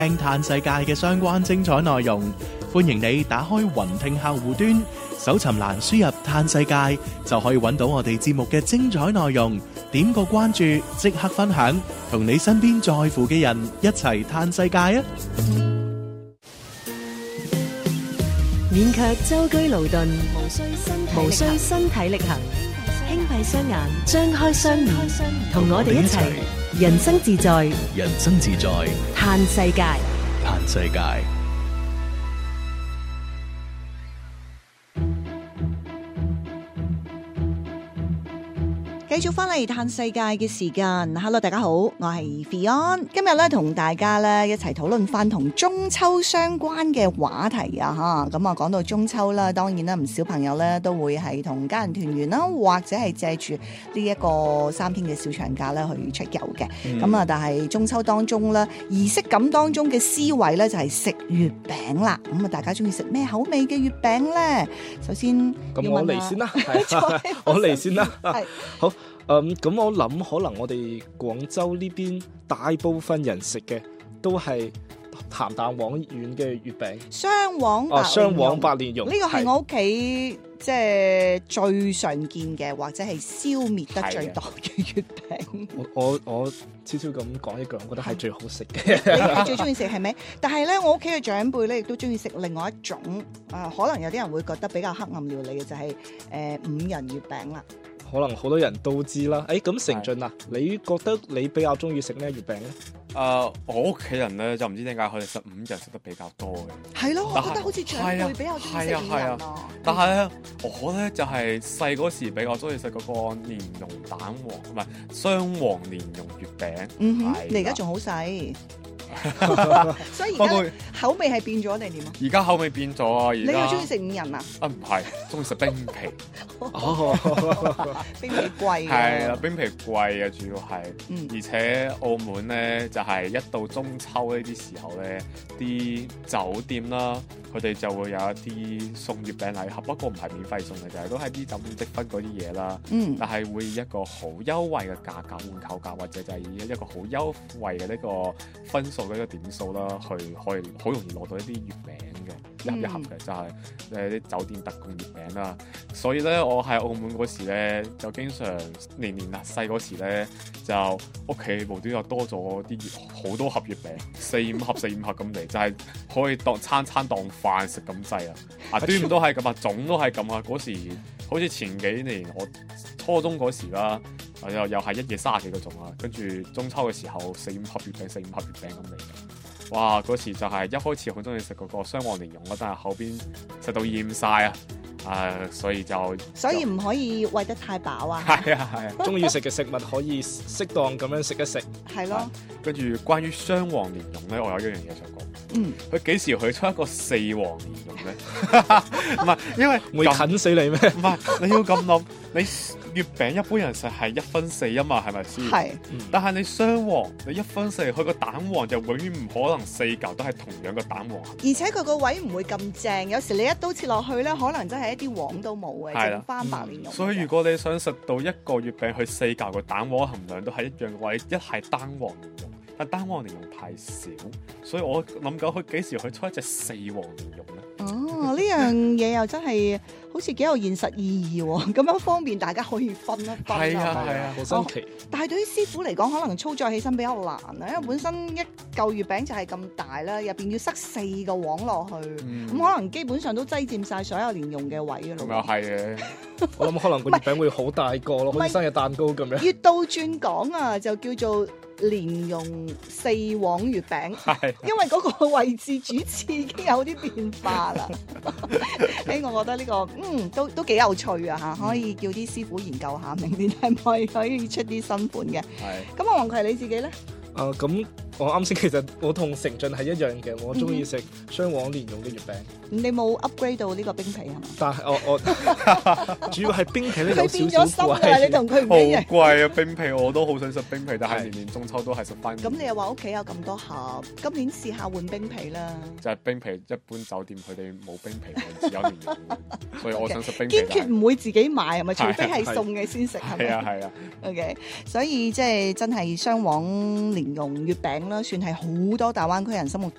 聽嘆世界嘅相關精彩內容，歡迎你打開雲聽客戶端，搜尋欄輸入嘆世界，就可以揾到我哋節目嘅精彩內容。點個關注，即刻分享，同你身邊在乎嘅人一齊嘆世界啊！ 勉強舟車勞頓，無需身體力行，輕閉雙眼，張開雙耳，同我哋一齊人生自在， 人生自在， 嘆世界， 嘆世界。 繼續翻嚟嘆世界嘅時間 ，Hello， 大家好，我係 Fion， 今日咧同大家咧一齊討論翻同中秋相關嘅話題啊吓，咁啊講到中秋啦，當然啦，唔少朋友咧都會係同家人團圓啦，或者係借住呢一個3天嘅小長假咧去出遊嘅，咁啊，但係中秋當中咧儀式感當中嘅思維咧就係食月餅啦，咁啊大家中意食咩口味嘅月餅咧？首先咁我嚟先啦，我嚟先啦，好。咁我諗可能我哋廣州呢邊大部分人食嘅都係鹹蛋黃縣嘅月餅， 雙黃白蓮蓉，呢個係我屋企即係最常見嘅，或者係消滅得最多嘅月餅。 我悄悄咁講一句，我覺得係最好食嘅。 你係最中意食係咪？但係咧，我屋企嘅長輩咧亦都中意食另外一種，可能有啲人會覺得比較黑暗料理嘅就係五仁月餅啦。 可能好多人都知啦。咁成俊啊，你覺得你比較中意食咩月餅咧？ 我屋企人咧就唔知點解佢哋食五仁食得比較多嘅。 係咯，我覺得好似長輩比較中意食五仁啊。 但係咧，我咧就係細嗰時比較中意食嗰個蓮蓉蛋黃，唔係雙黃蓮蓉月餅。 你而家仲好細。所以而家口味係變咗定點啊？ 而家口味變咗啊！ 你又中意食五仁啊？ 唔係，中意食冰皮。 冰皮貴。 係啦，冰皮貴啊，主要係。而且澳門咧就係一到中秋呢啲時候咧，啲酒店啦，佢哋就會有一啲送月餅禮盒，不過唔係免費送嘅，就係都係啲酒店積分嗰啲嘢啦。但係會以一個好優惠嘅價格換購價，或者就係以一個好優惠嘅呢個分數嘅一個點數啦，去可以好容易攞到一啲月餅嘅一盒嘅，就係啲酒店特供月餅啦。所以咧，我喺澳門嗰時咧，就經常年細嗰時咧，就屋企無端又多咗啲好多盒月餅，4-5盒咁嚟，就係可以當餐當飯食咁滯啊！端午都係咁啊，粽都係咁啊！嗰時好似前幾年我初中嗰時啦，又係一夜30幾個粽啊，跟住中秋嘅時候4-5盒月餅咁嚟嘅。哇！嗰時就係一開始好中意食嗰個雙黃蓮蓉啦，但係後邊食到厭晒啊！所以唔可以餵得太飽啊！ 係啊！中意食嘅食物可以適當咁樣食一食。 係咯。 跟住關於雙黃蓮蓉咧，我有一樣嘢想講。佢幾時去出一個4黃蓮蓉咧？唔係，因為會啃死你咩？ 唔係，你要咁諗，你月餅一般人食係1分4啊嘛，係咪先？ 係。 但係你雙黃，你1分4，佢個蛋黃就永遠唔可能4嚿都係同樣嘅蛋黃。 而且佢個位唔會咁正，有時你一刀切落去咧，可能真係一啲黃都冇嘅，剩翻白蓮蓉。 所以如果你想食到一個月餅，佢4嚿嘅蛋黃含量都係一樣嘅話，一係單黃蓮蓉。但單黃蓮蓉太少，所以我諗緊佢幾時去出一隻4黃蓮蓉咧？ 呢樣嘢又真係好似幾有現實意義喎，咁樣方便大家可以分一分。 係啊， 好新奇。 但係對於師傅嚟講，可能操作起身比較難啊，因為本身一嚿月餅就係咁大啦，入邊要塞4個黃落去，咁可能基本上都擠佔晒所有蓮蓉嘅位㗎咯。 咁又係嘅， 我諗可能個月餅會好大個咯，好似生日蛋糕咁樣。 越倒轉講啊，就叫做蓮蓉4黃月餅，因為嗰個位置主次已經有啲變化啦。我覺得呢個都幾有趣啊嚇，可以叫啲師傅研究下，明年係咪可以出啲新款嘅？咁黃葵你自己咧？ 咁我啱先其實我同成俊係一樣嘅，我中意食雙黃蓮蓉嘅月餅。 你冇 upgrade 到呢個冰皮係嘛？ 但係我主要係冰皮咧有少少貴，你同佢唔一樣。 好貴啊！冰皮我都好想食冰皮，但係年中秋都係食翻。 咁你又話屋企有咁多盒，今年試下換冰皮啦。 就係冰皮，一般酒店佢哋冇冰皮，只有蓮蓉，所以我想食冰皮。 堅決唔會自己買係咪？除非係送嘅先食係咪？ 係啊。 OK， 所以即係真係雙黃蓮蓉月餅啦，算係好多大灣區人心目